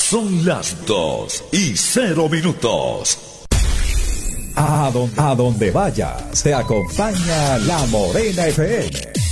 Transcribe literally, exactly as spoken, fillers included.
Son las dos y cero minutos. A donde, a donde vayas, te acompaña La Morena F M.